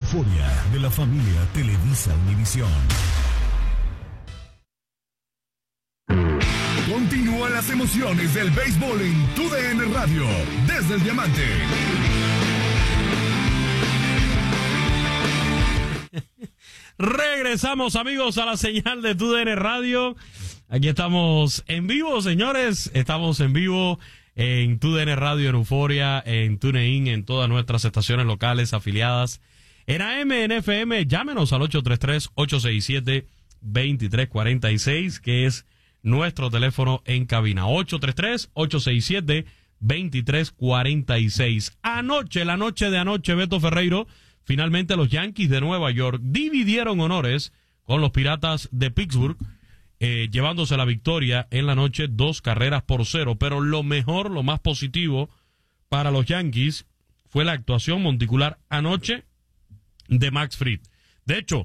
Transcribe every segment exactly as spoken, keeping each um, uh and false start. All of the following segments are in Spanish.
euforia de la familia Televisa Univisión. Continúan las emociones del béisbol en Tu D N Radio, desde el Diamante. Regresamos, amigos, a la señal de Tu D N Radio. Aquí estamos en vivo, señores. Estamos en vivo en Tu D N Radio, en Euforia, en TuneIn, en todas nuestras estaciones locales afiliadas. En A M, en F M, llámenos al ocho tres tres, ocho seis siete, dos tres cuatro seis, que es nuestro teléfono en cabina. ocho tres tres, ocho seis siete, dos tres cuatro seis. Anoche, la noche de anoche, Beto Ferreiro, finalmente los Yankees de Nueva York dividieron honores con los Piratas de Pittsburgh, eh, llevándose la victoria en la noche, dos carreras por cero. Pero lo mejor, lo más positivo para los Yankees fue la actuación monticular anoche de Max Fried. De hecho,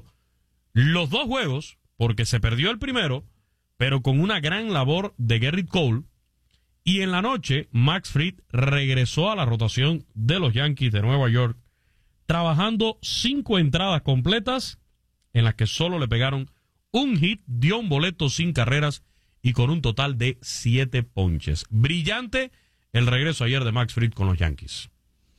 los dos juegos, porque se perdió el primero, pero con una gran labor de Gerrit Cole, y en la noche Max Fried regresó a la rotación de los Yankees de Nueva York, trabajando cinco entradas completas en las que solo le pegaron un hit, dio un boleto sin carreras y con un total de siete ponches. Brillante el regreso ayer de Max Fried con los Yankees.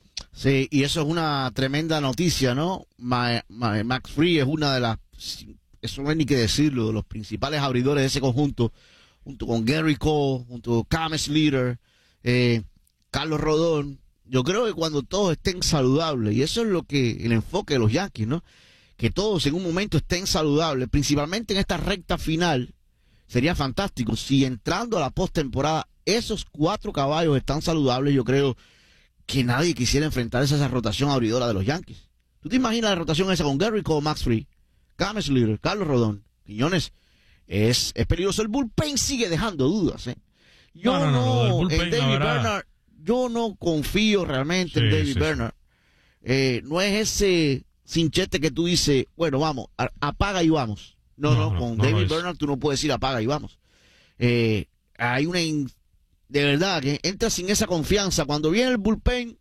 Sí, y eso es una tremenda noticia, ¿no? Ma, Ma, Max Fried es una de las, eso no hay ni que decirlo, de los principales abridores de ese conjunto, junto con Gary Cole, junto con Cam Slater, eh, Carlos Rodón. Yo creo que cuando todos estén saludables, y eso es lo que el enfoque de los Yankees, ¿no? Que todos en un momento estén saludables, principalmente en esta recta final, sería fantástico. Si entrando a la postemporada esos cuatro caballos están saludables, yo creo que nadie quisiera enfrentarse a esa rotación abridora de los Yankees. ¿Tú te imaginas la rotación esa con Gary Cole, Max Fried, Cam Slater, Carlos Rodón, Quiñones? Es, es peligroso. El bullpen sigue dejando dudas, ¿eh? Yo no, no, no, no, bullpen, en David Bernard, yo no confío realmente sí, en David sí, Bernard. Sí. Eh, no es ese cinchete que tú dices, bueno, vamos, a, apaga y vamos. No, no, no con no, David no Bernard tú no puedes decir apaga y vamos. Eh, hay una... In, de verdad, que entra sin esa confianza. Cuando viene el bullpen,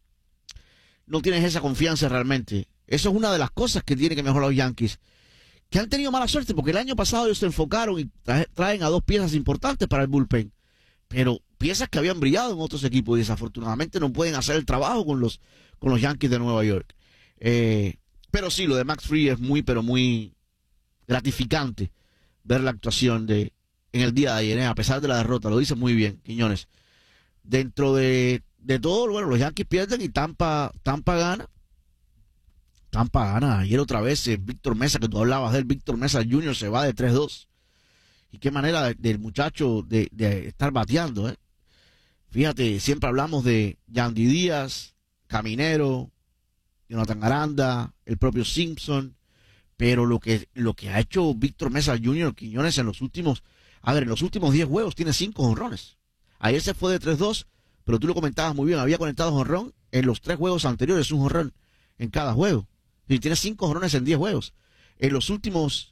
no tienes esa confianza realmente. Eso es una de las cosas que tienen que mejorar los Yankees, que han tenido mala suerte, porque el año pasado ellos se enfocaron y tra traen a dos piezas importantes para el bullpen, pero piezas que habían brillado en otros equipos y desafortunadamente no pueden hacer el trabajo con los, con los Yankees de Nueva York. Eh, pero sí, lo de Max Fried es muy, pero muy gratificante ver la actuación de en el día de ayer, ¿eh? A pesar de la derrota. Lo dice muy bien Quiñones. Dentro de, de todo, bueno, los Yankees pierden y Tampa, Tampa gana. Tampa gana. Ayer otra vez, eh, Víctor Mesa, que tú hablabas de él, Víctor Mesa junior se va de tres dos. Y qué manera del de muchacho de, de estar bateando, ¿eh? Fíjate, siempre hablamos de Yandy Díaz, Caminero, Jonathan Aranda, el propio Simpson, pero lo que, lo que ha hecho Víctor Mesa junior Quiñones en los últimos, a ver, en los últimos diez juegos tiene cinco jonrones. Ayer se fue de tres dos, pero tú lo comentabas muy bien, había conectado jonrón en los tres juegos anteriores, un jonrón en cada juego. Y tiene cinco jonrones en diez juegos. En los últimos,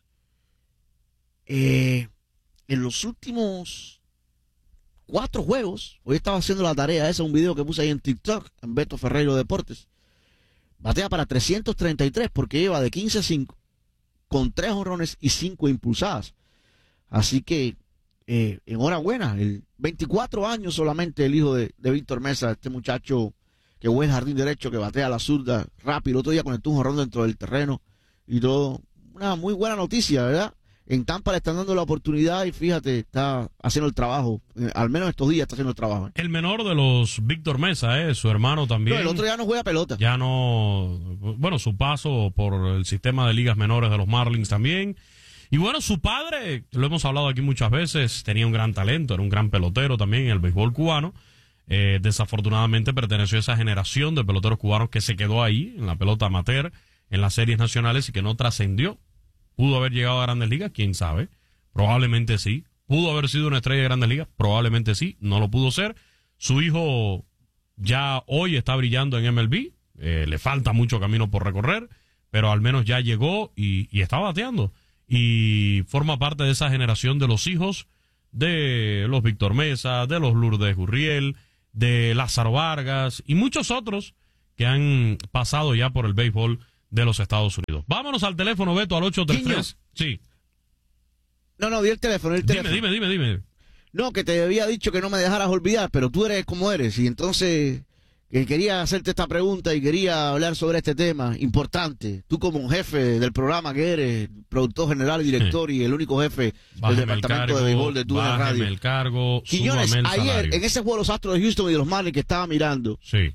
eh, en los últimos cuatro juegos, hoy estaba haciendo la tarea esa, un video que puse ahí en TikTok, en Beto Ferreiro Deportes, batea para trescientos treinta y tres porque lleva de quince a cinco, con tres jonrones y cinco impulsadas. Así que, eh, enhorabuena, el veinticuatro años solamente el hijo de, de Víctor Mesa, este muchacho que juega el jardín derecho, que batea a la zurda rápido. El otro día conectó un jonrón dentro del terreno y todo. Una muy buena noticia, ¿verdad? En Tampa le están dando la oportunidad y fíjate, está haciendo el trabajo. Eh, al menos estos días está haciendo el trabajo. ¿eh? El menor de los Víctor Mesa, ¿eh? Su hermano también. No, el otro ya no juega pelota. Ya no. Bueno, su paso por el sistema de ligas menores de los Marlins también. Y bueno, su padre, lo hemos hablado aquí muchas veces, tenía un gran talento, era un gran pelotero también en el béisbol cubano. Eh, desafortunadamente perteneció a esa generación de peloteros cubanos que se quedó ahí, en la pelota amateur, en las series nacionales y que no trascendió. ¿Pudo haber llegado a Grandes Ligas? ¿Quién sabe? Probablemente sí. ¿Pudo haber sido una estrella de Grandes Ligas? Probablemente sí. No lo pudo ser. Su hijo ya hoy está brillando en M L B. Eh, le falta mucho camino por recorrer, pero al menos ya llegó y, y está bateando. Y forma parte de esa generación de los hijos de los Víctor Mesa, de los Lourdes Gurriel, de Lázaro Vargas y muchos otros que han pasado ya por el béisbol de los Estados Unidos. Vámonos al teléfono, Beto, al ocho tres tres. Sí. No, no, di el teléfono, di el Dime, teléfono. dime, dime, dime. No, que te había dicho que no me dejaras olvidar, pero tú eres como eres, y entonces que quería hacerte esta pregunta y quería hablar sobre este tema importante. Tú como un jefe del programa que eres, productor general y director sí. y el único jefe bájeme del departamento cargo, de béisbol de tu radio. el cargo, Quiñones, el ayer salario. en ese juego de los Astros de Houston y de los Marlins que estaba mirando, sí.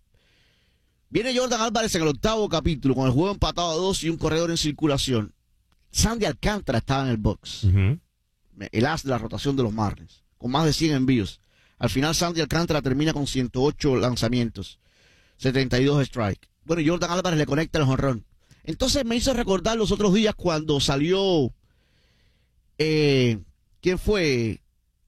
viene Jordan Álvarez en el octavo capítulo con el juego empatado a dos y un corredor en circulación. Sandy Alcántara estaba en el box. Uh-huh. El as de la rotación de los Marlins, con más de cien envíos. Al final Sandy Alcántara termina con ciento ocho lanzamientos, setenta y dos strikes. Bueno, Jordan Álvarez le conecta el jonrón. Entonces me hizo recordar los otros días cuando salió, eh, ¿quién fue?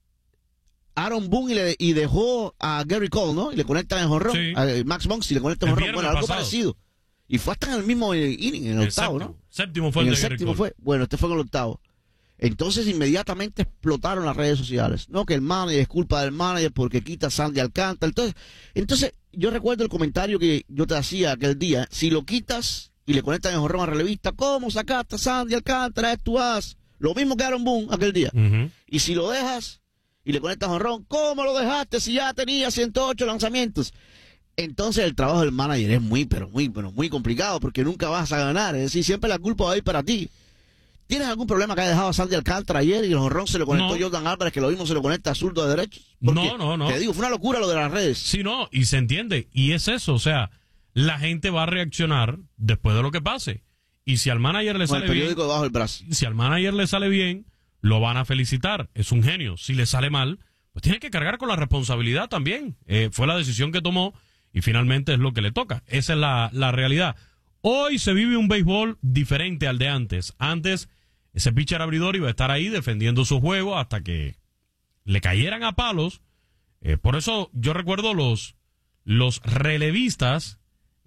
Aaron Boone y, le, y dejó a Gary Cole, ¿no? Y le conectan el jonrón. Sí. A Max Muncy le conecta el jonrón. Bueno, algo pasado. parecido. Y fue hasta en el mismo inning, en el, el octavo, séptimo. ¿no? Séptimo fue el, en de el Gary séptimo Cole. fue. Bueno, este fue en el octavo. Entonces inmediatamente explotaron las redes sociales. No, que el manager es culpa del manager porque quita a Sandy Alcántara. Entonces, entonces, yo recuerdo el comentario que yo te hacía aquel día. Si lo quitas y le conectan el jonrón a relevista, ¿cómo sacaste a Sandy Alcántara? Es tu as. Lo mismo que Aaron Boone aquel día. Uh-huh. Y si lo dejas y le conectas jonrón, ¿cómo lo dejaste si ya tenía ciento ocho lanzamientos? Entonces el trabajo del manager es muy, pero muy, pero muy complicado porque nunca vas a ganar. Es decir, siempre la culpa va a ir para ti. ¿Tienes algún problema que haya dejado a Sandy Alcántara ayer y el jonrón se lo conectó no. Jordan Álvarez, que lo mismo se lo conecta a zurdo de derecho? No, no, no. Te digo, fue una locura lo de las redes. Sí, no, y se entiende. Y es eso, o sea, la gente va a reaccionar después de lo que pase. Y si al manager le Con sale el periódico bien, debajo del brazo. si al manager le sale bien, lo van a felicitar. Es un genio. Si le sale mal, pues tiene que cargar con la responsabilidad también. Eh, fue la decisión que tomó y finalmente es lo que le toca. Esa es la, la realidad. Hoy se vive un béisbol diferente al de antes. Antes, ese pitcher abridor iba a estar ahí defendiendo su juego hasta que le cayeran a palos. Eh, por eso yo recuerdo los, los relevistas,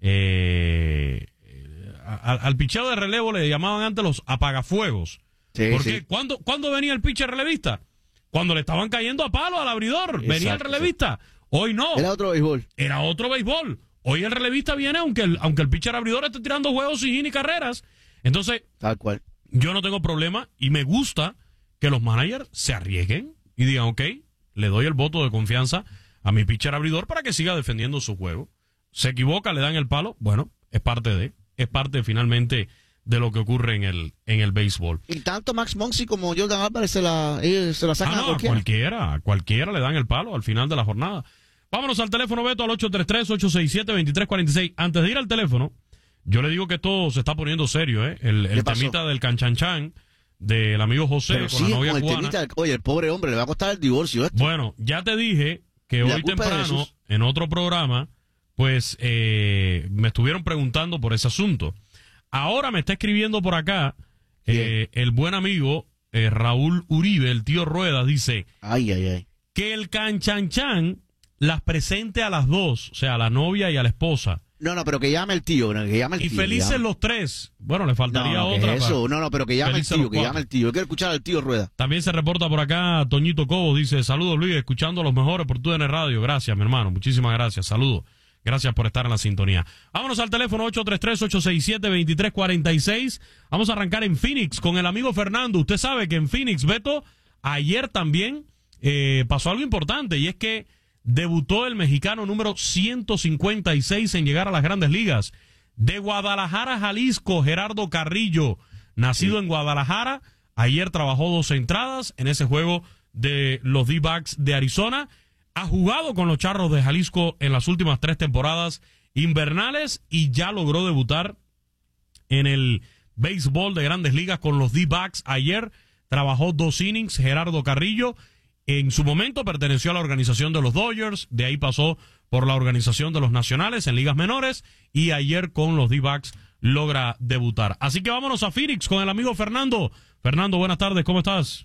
eh, al, al picheo de relevo le llamaban antes los apagafuegos. Sí, Porque sí. ¿cuándo, ¿cuándo venía el pitcher relevista? Cuando le estaban cayendo a palos al abridor. Exacto, venía el relevista. Hoy no. Era otro béisbol. Era otro béisbol. Hoy el relevista viene aunque el, aunque el pitcher abridor esté tirando juegos sin hit ni carreras. Entonces, Tal cual. yo no tengo problema y me gusta que los managers se arriesguen y digan, ok, le doy el voto de confianza a mi pitcher abridor para que siga defendiendo su juego. Se equivoca, le dan el palo, bueno, es parte de, es parte finalmente de lo que ocurre en el, en el béisbol. Y tanto Max Muncy como Jordan Álvarez se la, ellos se la sacan Ah, no, a cualquiera. cualquiera, a cualquiera le dan el palo al final de la jornada. Vámonos al teléfono, Beto, al ocho tres tres, ocho seis siete, dos tres cuatro seis. Antes de ir al teléfono, yo le digo que esto se está poniendo serio, ¿eh? El, el temita del canchanchan del amigo José Pero con sigue la novia con el cubana. temita del- oye, el pobre hombre le va a costar el divorcio esto. Bueno, ya te dije que La hoy culpa es de temprano, Jesús. en otro programa, pues eh, me estuvieron preguntando por ese asunto. Ahora me está escribiendo por acá eh, el buen amigo eh, Raúl Uribe, el tío Ruedas, dice Ay, ay, ay. que el canchanchan las presente a las dos, o sea, a la novia y a la esposa. No, no, pero que llame el tío, no, que llame el Y tío. felices que llame. los tres. Bueno, le faltaría no, no, otra. ¿qué es eso? No, no, pero que llame el Felices tío, los que cuatro. llame el tío. Yo quiero escuchar al tío Rueda. También se reporta por acá Toñito Cobos, dice, saludos Luis, escuchando a los mejores por tu N Radio. Gracias, mi hermano, muchísimas gracias, saludos. Gracias por estar en la sintonía. Vámonos al teléfono ocho tres tres, ocho seis siete, dos tres cuatro seis. Vamos a arrancar en Phoenix con el amigo Fernando. Usted sabe que en Phoenix, Beto, ayer también eh, pasó algo importante y es que debutó el mexicano número ciento cincuenta y seis en llegar a las grandes ligas. De Guadalajara, Jalisco, Gerardo Carrillo, nacido en Guadalajara. Ayer trabajó dos entradas en ese juego de los D-backs de Arizona. Ha jugado con los Charros de Jalisco en las últimas tres temporadas invernales y ya logró debutar en el béisbol de grandes ligas con los D-backs. Ayer trabajó dos innings Gerardo Carrillo. En su momento perteneció a la organización de los Dodgers, de ahí pasó por la organización de los Nacionales en ligas menores y ayer con los D-backs logra debutar. Así que vámonos a Phoenix con el amigo Fernando. Fernando, buenas tardes, ¿cómo estás?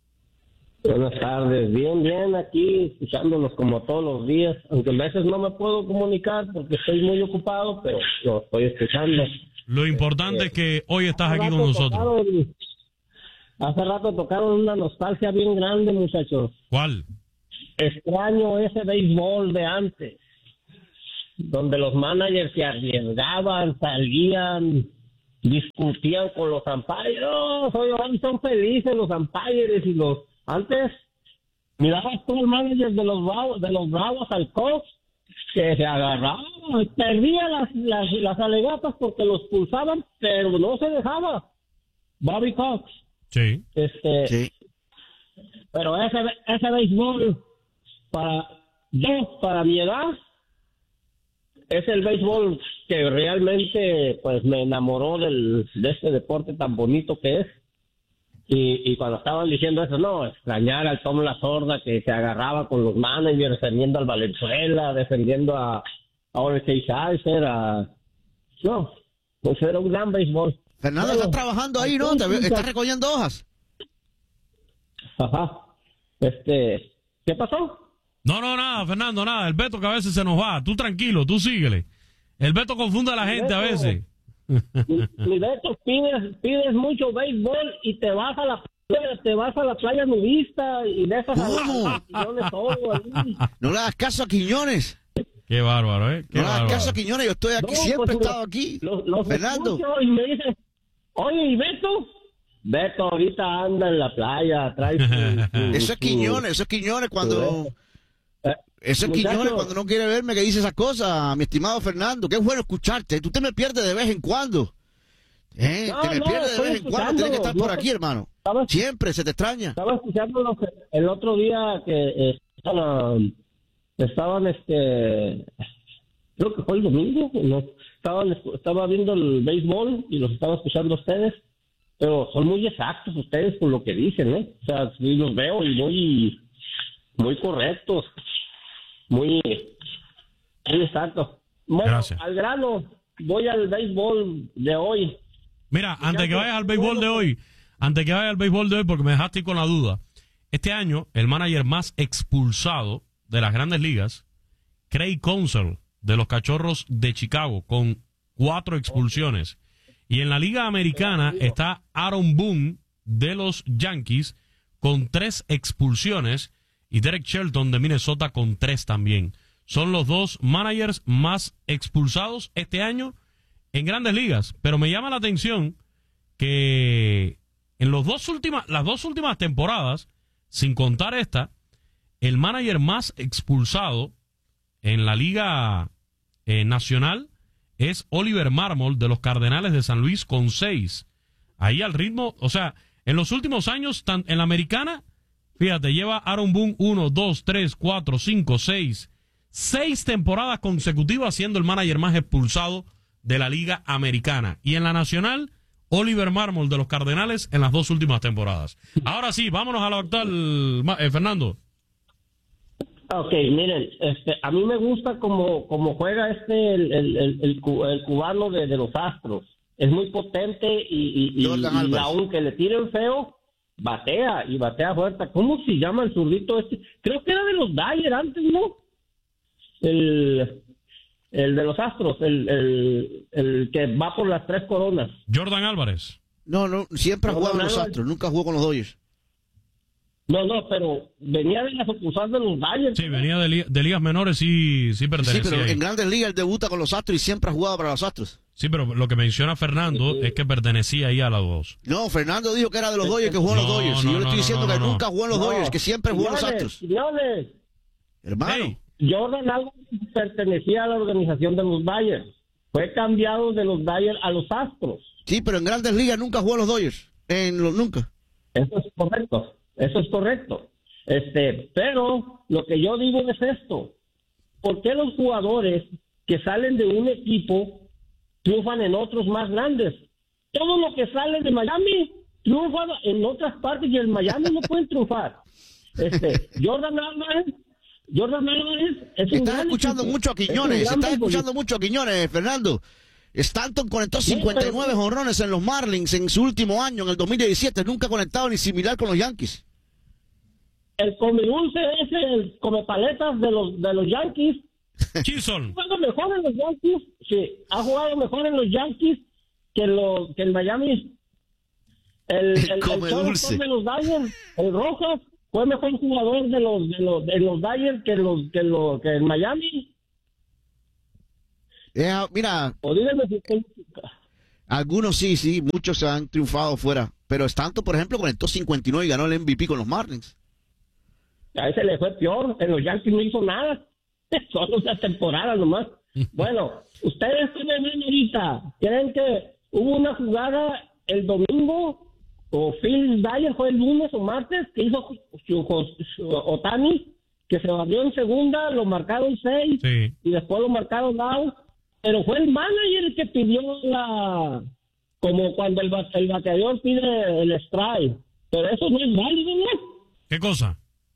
Buenas tardes, bien, bien, aquí escuchándolos como todos los días, aunque a veces no me puedo comunicar porque estoy muy ocupado, pero lo estoy escuchando. Lo importante es que hoy estás Hace aquí rato con nosotros. tocaron- hace rato tocaron una nostalgia bien grande, muchachos. ¿Cuál? Extraño ese béisbol de antes, donde los managers se arriesgaban, salían discutían con los umpires. No, hoy son felices los umpires y los... Antes, mirabas tú el manager de los Bravos, de los Bravos al coach, que se agarraba, perdía las, las, las alegatas porque los pulsaban, pero no se dejaba. Bobby Cox. Sí. Este, Sí. Pero ese, ese béisbol, para yo, para mi edad, es el béisbol que realmente pues me enamoró del, de este deporte tan bonito que es. Y, y cuando estaban diciendo eso, no, extrañar al Tom La Sorda que se agarraba con los managers, defendiendo al Valenzuela, defendiendo a, a Ortiz Kaiser, a... No, pues era un gran béisbol. Fernando, Bueno, estás trabajando ahí, ¿no? Te veo- Estás recogiendo hojas. Ajá. Este, ¿qué pasó? No, no, nada, Fernando, nada. El Beto que a veces se nos va. Tú tranquilo, tú síguele. El Beto confunde a la gente a veces. Mi, mi Beto, pides, pides mucho béisbol y te vas a la playa, te vas a la playa nudista y dejas a ¿Cómo? los millones todo ahí. No le hagas caso a Quiñones. Qué bárbaro, ¿eh? Qué No le hagas bárbaro. caso a Quiñones. Yo estoy aquí, No, siempre pues, he estado aquí. Los, los Fernando. escucho y me dicen, oye, ¿y Beto? Beto ahorita anda en la playa, trae su- su- Eso es su- Quiñones, eso es Quiñones cuando... Eh, Eso es muchacho, Quiñones cuando no quiere verme que dice esas cosas, mi estimado Fernando. Qué bueno escucharte. Tú te me pierdes de vez en cuando. ¿Eh? No, te me no, pierdes de estoy vez en cuando. escuchando. Tienes que estar No por te- aquí, hermano. Estaba, Siempre se te extraña. estaba escuchando lo que el otro día que eh, estaban, estaban, este, creo que fue el domingo, no, estaban, estaba viendo el béisbol y los estaba escuchando a ustedes, pero son muy exactos ustedes con lo que dicen, ¿eh? O sea, sí los veo y muy, muy correctos, muy, muy exactos. Bueno, Gracias. al grano, voy al béisbol de hoy. Mira, antes que vayas al béisbol de hoy, antes que vayas al béisbol de hoy, porque me dejaste con la duda. Este año, el manager más expulsado de las grandes ligas, Craig Counsell, de los Cachorros de Chicago, con cuatro expulsiones. Y en la Liga Americana está Aaron Boone, de los Yankees, con tres expulsiones, y Derek Shelton, de Minnesota, con tres también. Son los dos managers más expulsados este año en grandes ligas. Pero me llama la atención que en los dos últimas, las dos últimas temporadas, sin contar esta, el manager más expulsado en la Liga eh, Nacional es Oliver Marmol, de los Cardenales de San Luis, con seis. Ahí al ritmo, o sea, en los últimos años, tan, en la americana, fíjate, lleva Aaron Boone uno, dos, tres, cuatro, cinco, seis, seis temporadas consecutivas siendo el manager más expulsado de la Liga Americana. Y en la Nacional, Oliver Marmol, de los Cardenales, en las dos últimas temporadas. Ahora sí, vámonos a lo actual, eh, Fernando. Ok, miren, este, a mí me gusta como, como juega este el, el, el, el, cu- el cubano de, de los Astros. Es muy potente y, y, y, Jordan y Álvarez. aunque le tiren feo, batea y batea fuerte. ¿Cómo se llama el zurdito este? Creo que era de los Dodgers antes, ¿no? El, el de los Astros, el, el, el que va por las tres coronas. Jordan Álvarez. No, no, siempre ha No, jugado no, con los no. Astros, nunca jugó con los Dodgers. No, no, pero venía de las sucursales de los Dodgers. Sí, venía de, li- de ligas menores, sí, sí Sí, pertenecía pero ahí. en grandes ligas él debuta con los Astros y siempre ha jugado para los Astros. Sí, pero lo que menciona Fernando es que pertenecía ahí a los dos. No, Fernando dijo que era de los Dodgers, que jugó en los No, Dodgers. Y no, yo le no, estoy diciendo no, que no, no. nunca jugó en los No, Dodgers, que siempre jugó en los señores, Astros. señores, Hermano. Hey, Jordan Álvarez pertenecía a la organización de los Dodgers. Fue cambiado de los Dodgers a los Astros. Sí, pero en grandes ligas nunca jugó en los Dodgers. En los, nunca. Eso es correcto. Eso es correcto. Este, pero lo que yo digo es esto. ¿Por qué los jugadores que salen de un equipo triunfan en otros más grandes? Todo lo que sale de Miami triunfa en otras partes y en Miami no pueden triunfar. Este, Jordan Álvarez, Jordan Álvarez es un Estás gran escuchando equipo. mucho a Es un Quiñones, gran estás beisbolista. escuchando mucho a Quiñones, Fernando. Stanton conectó cincuenta y nueve jonrones en los Marlins en su último año, en el dos mil diecisiete. Nunca ha conectado ni similar con los Yankees. El come dulce es el come paletas de los de los Yankees. Chisholm. Ha jugado mejor en los Yankees, sí, ha jugado mejor en los Yankees que los que el Miami. El, el, el, come shortstop dulce. de los Dodgers, el Rojas, fue mejor jugador de los de los de los Dodgers que los que los que el Miami. Eh, mira, O díganme si estoy- Algunos sí, sí, muchos han triunfado fuera. Pero Stanton, por ejemplo, conectó cincuenta y nueve y ganó el M V P con los Marlins. A ese le fue peor. En los Yankees no hizo nada. Solo una temporada nomás. Bueno, ustedes que me ven ahorita, ¿creen que hubo una jugada el domingo o Phil Dyer fue el lunes o martes que hizo su, su, su Otani, que se barrió en segunda, lo marcaron seis sí. y después lo marcaron out, pero fue el manager el que pidió la, como cuando el, el bateador pide el strike, pero eso no es válido, ¿no? ¿Qué cosa?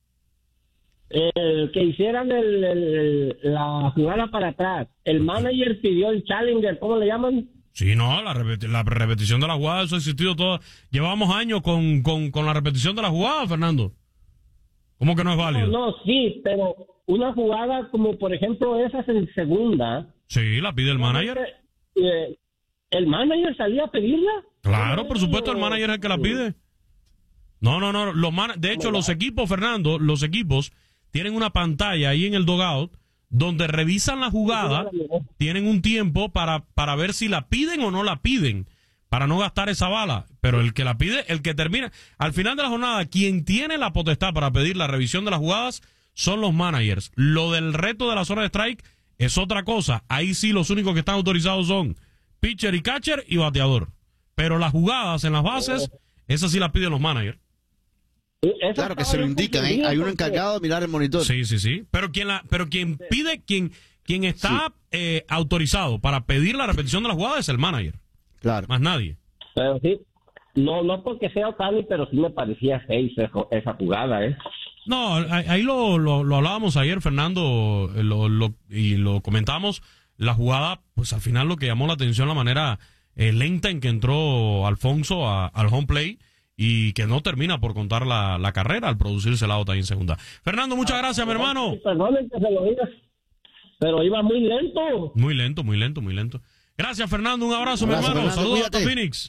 El que hicieran el, el, la jugada para atrás, el manager pidió el challenger, ¿cómo le llaman? Sí, no, la, repeti la repetición de la jugada, eso ha existido todo. Llevamos años con, con, con la repetición de la jugada, Fernando. ¿Cómo que no es válido? No, no, sí, pero una jugada como, por ejemplo, esas en segunda. Sí, la pide el manager. Eh, ¿El manager salía a pedirla? Claro, por supuesto, el manager es el que la pide. No, no, no. Los man de hecho, los equipos, Fernando, los equipos tienen una pantalla ahí en el dugout donde revisan la jugada, tienen un tiempo para, para ver si la piden o no la piden, para no gastar esa bala. Pero el que la pide, el que termina, al final de la jornada, quien tiene la potestad para pedir la revisión de las jugadas son los managers. Lo del reto de la zona de strike es otra cosa. Ahí sí los únicos que están autorizados son pitcher y catcher y bateador. Pero las jugadas en las bases, esas sí las piden los managers. Claro que se lo indican, ¿eh? Hay uno encargado de mirar el monitor. Sí, sí, sí. Pero quien la, pero quien pide, quien, quien está sí. eh, autorizado para pedir la repetición de la jugada es el manager. Claro. Más nadie. Pero sí, no, no porque sea Otani, pero sí me parecía seis esa jugada, ¿eh? No, ahí lo, lo, lo hablábamos ayer, Fernando, lo, lo, y lo comentamos. La jugada, pues al final lo que llamó la atención, la manera eh, lenta en que entró Alfonso a, al home play. Y que no termina por contar la, la carrera al producirse el out ahí en segunda. Fernando, muchas gracias, mi hermano. Perdonen que se lo digas, pero iba muy lento. Muy lento, muy lento, muy lento. Gracias, Fernando. Un abrazo, un abrazo mi hermano. Fernando, saludos a Phoenix.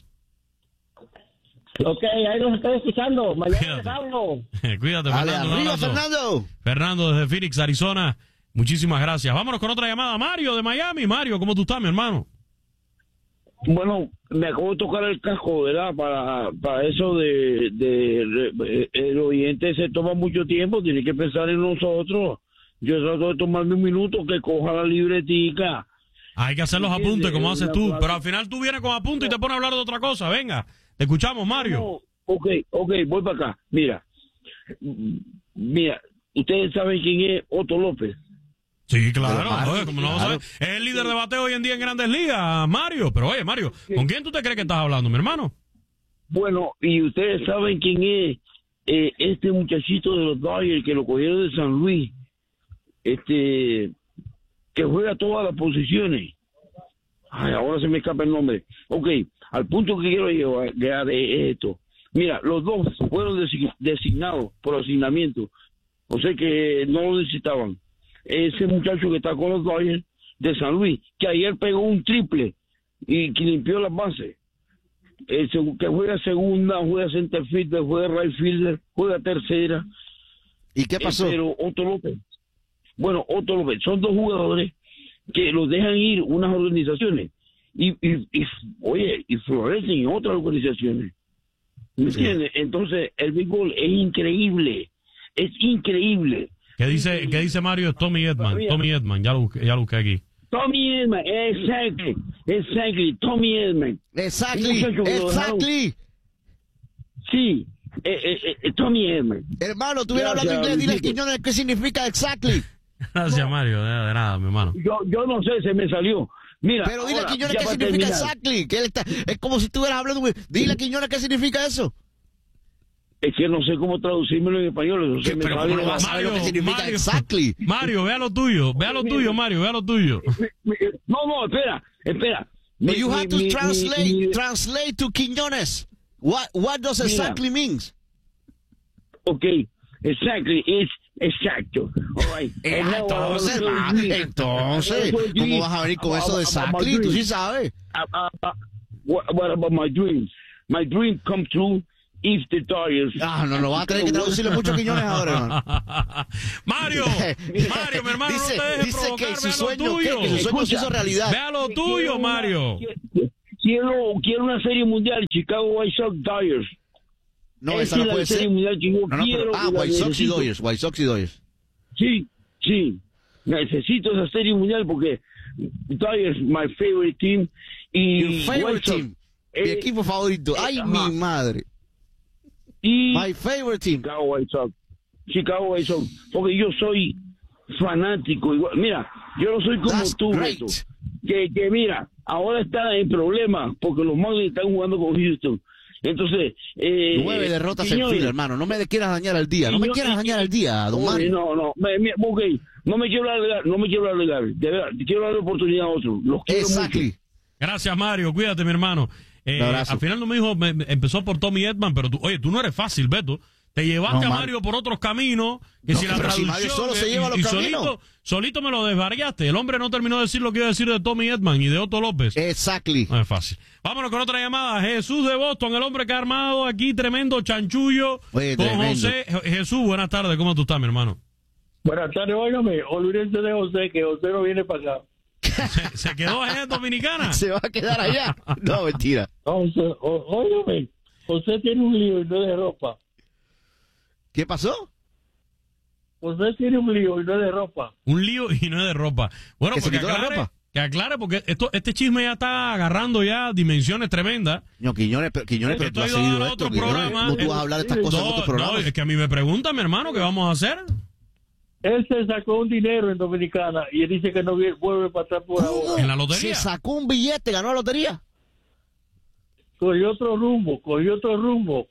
Ok, ahí nos estoy escuchando. Mañana les hablo. Cuídate, Dale, Fernando. arriba, Fernando. Fernando desde Phoenix, Arizona. Muchísimas gracias. Vámonos con otra llamada. Mario de Miami. Mario, ¿cómo tú estás, mi hermano? Bueno, me acabo de tocar el casco, ¿verdad? Para, para eso de, de, de el oyente se toma mucho tiempo, tiene que pensar en nosotros. Yo trato de tomarme un minuto, que coja la libretica. Hay que hacer los apuntes como haces tú, pero al final tú vienes con apuntes y te pones a hablar de otra cosa. Venga, te escuchamos, Mario. No, ok, ok, voy para acá. Mira, mira, ustedes saben quién es Otto López. Sí, claro, oye, como no claro. sabes, es el líder de bateo hoy en día en Grandes Ligas, Mario. Pero oye, Mario, ¿con quién tú te crees que estás hablando, mi hermano? Bueno, y ustedes saben quién es eh, este muchachito de los Dodgers que lo cogieron de San Luis, este, que juega todas las posiciones. Ay, ahora se me escapa el nombre. Ok, al punto que quiero llegar es esto. Mira, los dos fueron designados por asignamiento, o sea que no lo necesitaban. Ese muchacho que está con los Dodgers de San Luis, que ayer pegó un triple y que limpió las bases, eh, que juega segunda, juega center fielder, juega right fielder, juega tercera. ¿Y qué pasó? Eh, pero Otto López, bueno, Otto López, son dos jugadores que los dejan ir unas organizaciones y, y, y oye, y florecen en otras organizaciones. ¿Me sí. entiendes? Entonces, el béisbol es increíble, es increíble. ¿Qué dice, ¿qué dice Mario? Tommy Edman. Tommy Edman, ya lo busqué, ya lo busqué aquí. Tommy Edman, exactly, exactly, Tommy Edman. Exactly, exactly. Sí, eh, eh, eh, Tommy Edman. Hermano, tú hubieras hablado inglés, dile a Quiñones qué significa exactly. Gracias, no, Mario, de, de nada, mi hermano. Yo, yo no sé, se me salió. Mira, pero dile a Quiñones qué significa terminar. Exactly. Que él está, es como si estuvieras hablando. Dile a Quiñones qué significa eso. Es que no sé cómo traducírmelo en español. Eso se me pero sale no vas a saber lo que significa Mario, exactly. Mario, vea lo tuyo, vea lo tuyo, Mario, vea lo tuyo. No, no, espera, espera. But you have to mi, translate, mi, mi, translate to Quiñones. What, what does exactly means? Okay, exactly is exacto. All right. Eh, entonces, ah, entonces, ¿cómo vas a venir con eso de exactly? Tú sí sabes. Uh, uh, uh, what, what about my dreams? My dream come true. If the Dodgers... Ah, no, no, va a tener que traducirle mucho a Quiñones ahora, hermano. Mario, Mario, mi hermano, dice, no te dejes dice provocar, que su vea sueño, lo tuyo. que, que su sueño se hizo realidad. Vea lo tuyo, Mario. quiero, quiero una serie mundial, Chicago White Sox Dodgers. No, esa, esa es no la puede serie ser. mundial que yo No, no, quiero. pero, ah, y la White Sox y necesito. Dodgers, White Sox y Dodgers. Sí, sí. Necesito esa serie mundial porque Dodgers, my favorite team. Y Your favorite White Sox, team. Mi eh, equipo favorito. Ay, ajá. mi madre. Y My favorite team. Chicago White Sox. Chicago White Sox. Porque yo soy fanático. Igual. Mira, yo no soy como That's tú, great. Beto. Que, que mira, ahora está en problema porque los Marlins están jugando con Houston. Entonces, eh, Nueve derrotas en Quiñones, fila, hermano. No me quieras dañar el día. No me Quiñones- quieras dañar el día, don Oye, Mario. no, no, me, me, ok, no me quiero alargar, no me quiero alargar, de verdad, quiero dar la oportunidad a otros, los quiero Exactly. mucho. Gracias, Mario. Cuídate, mi hermano. Eh, Un abrazo. al final no me dijo, me- me- empezó por Tommy Edman, pero tú, oye, tú no eres fácil, Beto. Te llevaste No, a Mar- Mario por otros caminos, que No, si la pero si traducción... Mario solo se eh, lleva y- los y caminos. solito, solito me lo desvariaste. El hombre no terminó de decir lo que iba a decir de Tommy Edman y de Otto López. Exactly. No es fácil. Vámonos con otra llamada. Jesús de Boston, el hombre que ha armado aquí tremendo chanchullo Oye, con tremendo. José. Je- Jesús, buenas tardes. ¿Cómo tú estás, mi hermano? Buenas tardes, óigame, olvídense de José, que José no viene para acá. ¿Se, se quedó allá en Dominicana? Se va a quedar allá. No, mentira. No, José, ó- óigame, José tiene un lío y no es de ropa. ¿Qué pasó? José tiene un lío y no es de ropa. Un lío y no es de ropa. Bueno, ¿Que se porque quitó la aclare, ropa? que aclare, porque esto, este chisme ya está agarrando ya dimensiones tremendas. No, Quiñones, pero, Quiñones, pero Esto tú has ha ido a seguido dar esto. otro Quiñones. programa. No tú vas a hablar de estas cosas en No, otros no, programas. es que a mí me preguntan, mi hermano, ¿qué vamos a hacer? Él se sacó un dinero en Dominicana y él dice que no vi- vuelve para atrás por ¿Cómo? ahora. En la lotería. Se sacó un billete, ganó la lotería. Cogió otro rumbo, cogió otro rumbo.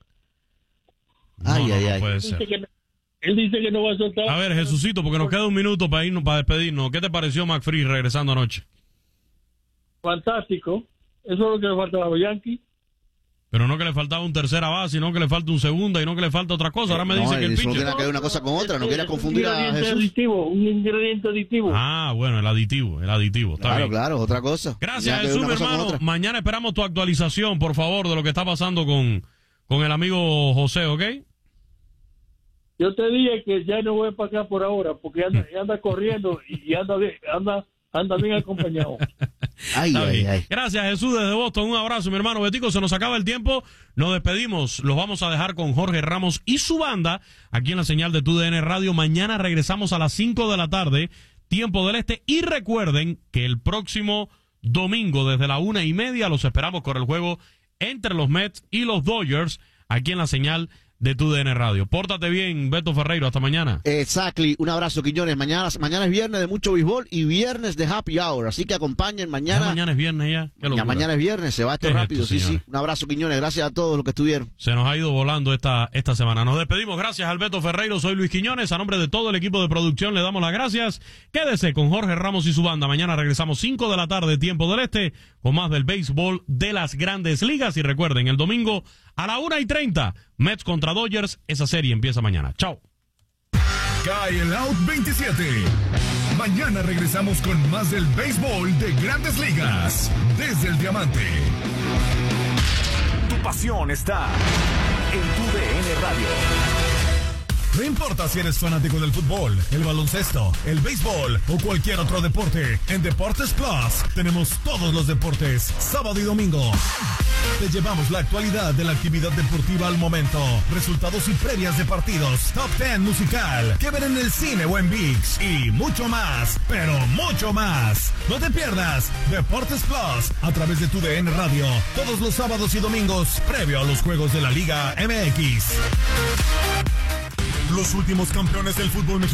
Ay, No, no, ay, no ay. puede Él ser. dice, que, no- él dice que no va a soltar. A ver, Jesucito, porque nos queda un minuto para irnos, para despedirnos. ¿Qué te pareció McFree regresando anoche? Fantástico. Eso es lo que le faltaba a los Yankees. Pero no que le faltaba un tercera base, no que le falta un segunda y no que le falta otra cosa. Ahora me No, dice que el eso no pitcher... tiene que ver una cosa con otra. No Es- quería es confundir un a ingrediente Jesús. aditivo, un ingrediente aditivo. Ah, bueno, el aditivo, el aditivo. Está Claro, bien. claro, otra cosa. Gracias, Tiene que ver Jesús, una mi cosa con hermano. otra. Mañana esperamos tu actualización, por favor, de lo que está pasando con, con el amigo José, ¿ok? Yo te dije que ya no voy para acá por ahora, porque anda, anda corriendo y anda bien, anda, anda bien acompañado. Ay, Está ay, bien. ay. Gracias, Jesús, desde Boston. Un abrazo, mi hermano Betico. Se nos acaba el tiempo. Nos despedimos. Los vamos a dejar con Jorge Ramos y su banda aquí en la señal de Tu D N Radio. Mañana regresamos a las cinco de la tarde, tiempo del este. Y recuerden que el próximo domingo, desde la una y media, los esperamos con el juego entre los Mets y los Dodgers aquí en la señal de Tu D N Radio. Pórtate bien, Beto Ferreiro. Hasta mañana. Exactly. Un abrazo, Quiñones. Mañana, mañana es viernes de mucho béisbol y viernes de happy hour. Así que acompañen Ya mañana. mañana es viernes ya. Qué Ya locura. mañana es viernes. Se va esto ¿Qué es rápido. esto, sí, sí. señores? Un abrazo, Quiñones. Gracias a todos los que estuvieron. Se nos ha ido volando esta, esta semana. Nos despedimos. Gracias, Alberto Ferreiro. Soy Luis Quiñones. A nombre de todo el equipo de producción le damos las gracias. Quédese con Jorge Ramos y su banda. Mañana regresamos cinco de la tarde, tiempo del este, con más del béisbol de las grandes ligas. Y recuerden, el domingo a la una y treinta, Mets contra Dodgers. Esa serie empieza mañana. Chao. Cae el out veintisiete. Mañana regresamos con más del béisbol de grandes ligas. Desde el Diamante. Tu pasión está en Tu D N Radio. No importa si eres fanático del fútbol, el baloncesto, el béisbol o cualquier otro deporte, en Deportes Plus tenemos todos los deportes, sábado y domingo. Te llevamos la actualidad de la actividad deportiva al momento, resultados y previas de partidos, top diez musical, que ver en el cine o en ViX y mucho más, pero mucho más. No te pierdas Deportes Plus a través de Tu D N Radio, todos los sábados y domingos, previo a los juegos de la Liga M X. Los últimos campeones del fútbol mexicano